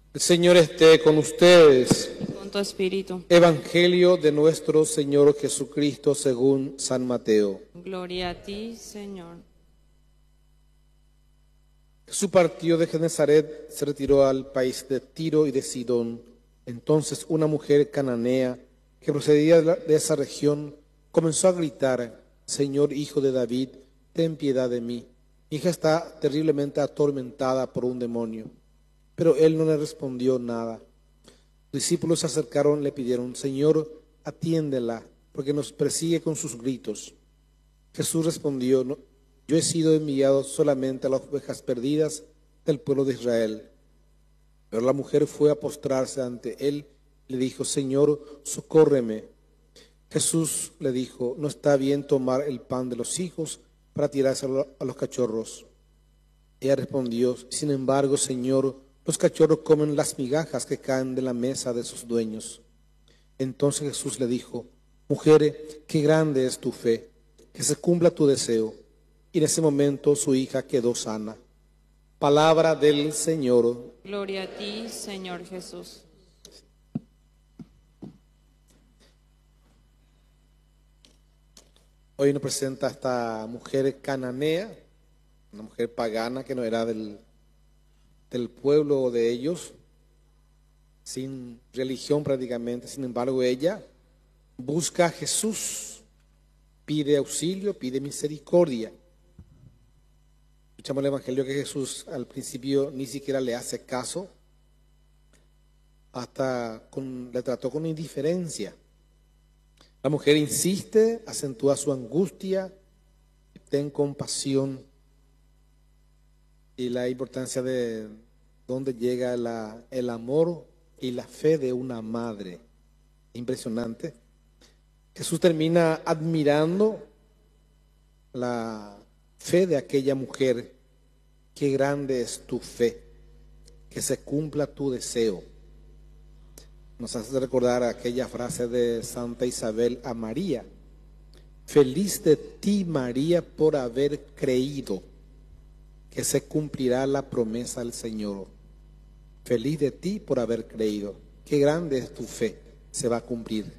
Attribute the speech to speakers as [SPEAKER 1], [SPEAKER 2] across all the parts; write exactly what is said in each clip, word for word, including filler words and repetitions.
[SPEAKER 1] El Señor esté con ustedes.
[SPEAKER 2] Con tu espíritu.
[SPEAKER 1] Evangelio de nuestro Señor Jesucristo según San Mateo.
[SPEAKER 2] Gloria a ti, Señor.
[SPEAKER 1] Jesús partió de Genezaret, se retiró al país de Tiro y de Sidón. Entonces una mujer cananea que procedía de esa región comenzó a gritar: Señor, hijo de David, ten piedad de mí. Mi hija está terriblemente atormentada por un demonio. Pero él no le respondió nada. Los discípulos se acercaron y le pidieron: Señor, atiéndela, porque nos persigue con sus gritos. Jesús respondió: no, yo he sido enviado solamente a las ovejas perdidas del pueblo de Israel. Pero la mujer fue a postrarse ante él y le dijo: Señor, socórreme. Jesús le dijo: no está bien tomar el pan de los hijos para tirárselo a los cachorros. Ella respondió: sin embargo, Señor, los cachorros comen las migajas que caen de la mesa de sus dueños. Entonces Jesús le dijo: mujer, qué grande es tu fe, que se cumpla tu deseo. Y en ese momento su hija quedó sana. Palabra del Señor.
[SPEAKER 2] Gloria a ti, Señor Jesús.
[SPEAKER 1] Hoy nos presenta a esta mujer cananea, una mujer pagana que no era del, del pueblo de ellos, sin religión prácticamente. Sin embargo, ella busca a Jesús, pide auxilio, pide misericordia. Escuchamos el Evangelio que Jesús al principio ni siquiera le hace caso, hasta con, le trató con indiferencia. La mujer insiste, acentúa su angustia, ten compasión, y la importancia de dónde llega la, el amor y la fe de una madre. Impresionante. Jesús termina admirando la fe de aquella mujer. Qué grande es tu fe, que se cumpla tu deseo. Nos hace recordar aquella frase de Santa Isabel a María: feliz de ti, María, por haber creído que se cumplirá la promesa del Señor. Feliz de ti por haber creído. Qué grande es tu fe, se va a cumplir.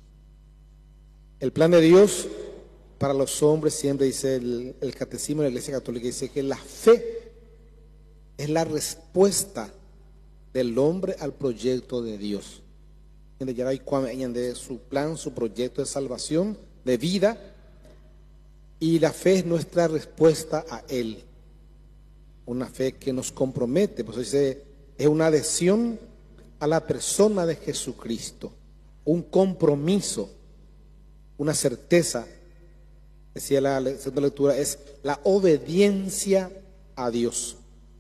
[SPEAKER 1] El plan de Dios para los hombres, siempre dice el, el Catecismo de la Iglesia Católica, dice que la fe es la respuesta del hombre al proyecto de Dios. De su plan, su proyecto de salvación, de vida, y la fe es nuestra respuesta a Él. Una fe que nos compromete, pues dice, es una adhesión a la persona de Jesucristo, un compromiso, una certeza. Decía la segunda lectura, es la obediencia a Dios.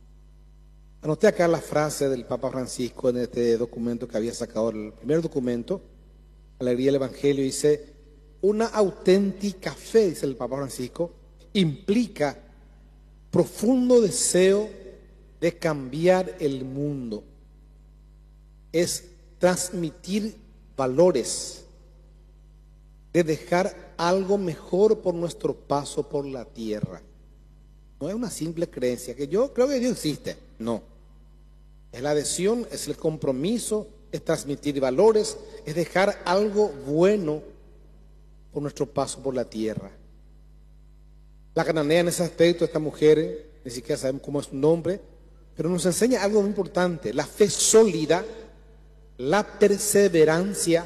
[SPEAKER 1] Anoté acá la frase del Papa Francisco en este documento que había sacado, el primer documento, Alegría del Evangelio. Dice: una auténtica fe, dice el Papa Francisco, implica profundo deseo de cambiar el mundo. Es transmitir valores, de dejar algo mejor por nuestro paso por la tierra. No es una simple creencia, que yo creo que Dios existe. No. Es la adhesión, es el compromiso, es transmitir valores, es dejar algo bueno por nuestro paso por la tierra. La cananea en ese aspecto, esta mujer, ni siquiera sabemos cómo es su nombre, pero nos enseña algo muy importante: la fe sólida, la perseverancia.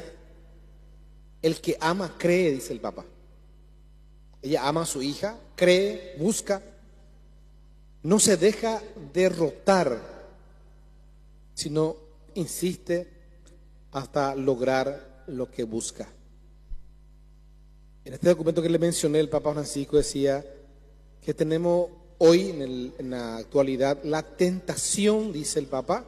[SPEAKER 1] El que ama cree, dice el Papa. Ella ama a su hija, cree, busca, no se deja derrotar, sino insiste hasta lograr lo que busca. En este documento que le mencioné, el Papa Francisco decía que tenemos hoy, en, el, en la actualidad, la tentación, dice el Papa,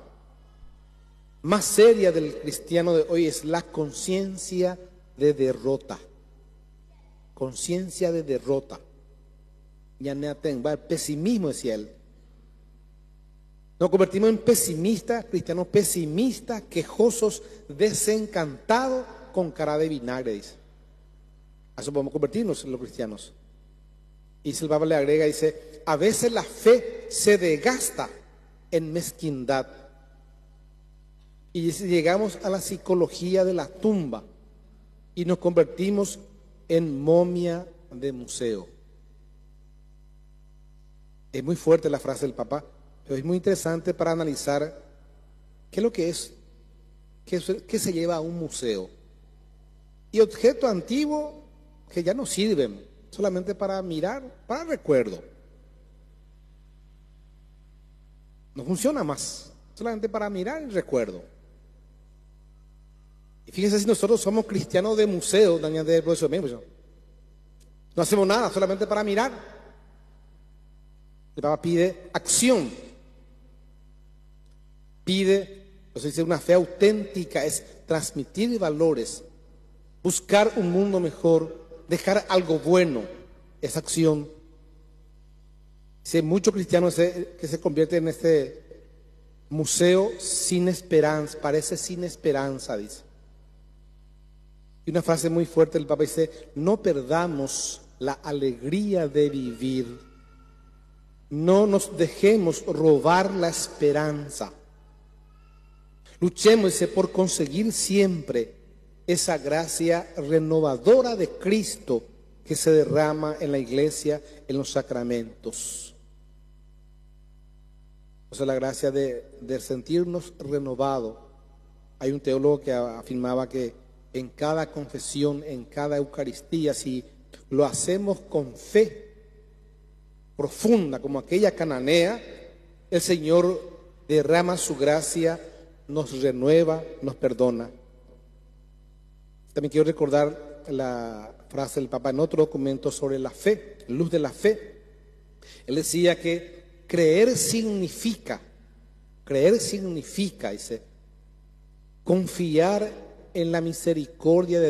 [SPEAKER 1] más seria del cristiano de hoy es la conciencia de derrota. Conciencia de derrota. Ya no tengo, el pesimismo, decía él. Nos convertimos en pesimistas, cristianos pesimistas, quejosos, desencantados, con cara de vinagre, dice. A eso podemos convertirnos en los cristianos. Y el Papa le agrega, dice: a veces la fe se desgasta en mezquindad, Y llegamos a la psicología de la tumba y nos convertimos en momia de museo. Es muy fuerte la frase del Papa, pero es muy interesante para analizar qué es lo que es, qué, es, qué se lleva a un museo. Y objetos antiguos que ya no sirven, solamente para mirar, para recuerdo. No funciona más, solamente para mirar el recuerdo. Y fíjense si nosotros somos cristianos de museo, Daniel, de eso mismo. No hacemos nada, solamente para mirar. El Papa pide acción. Pide, o sea, dice, una fe auténtica es transmitir valores, buscar un mundo mejor, dejar algo bueno, esa acción. Dice, muchos cristianos que se convierten en este museo sin esperanza, parece sin esperanza, dice. Y una frase muy fuerte del Papa dice, no perdamos la alegría de vivir, no nos dejemos robar la esperanza. Luchemos, dice, por conseguir siempre esa gracia renovadora de Cristo que se derrama en la iglesia, en los sacramentos. O sea, la gracia de, de sentirnos renovados. Hay un teólogo que afirmaba que en cada confesión, en cada Eucaristía, si lo hacemos con fe profunda, como aquella cananea, el Señor derrama su gracia, nos renueva, nos perdona. También quiero recordar la frase del Papa en otro documento sobre la fe, luz de la fe. Él decía que creer significa, creer significa, dice, confiar en la misericordia de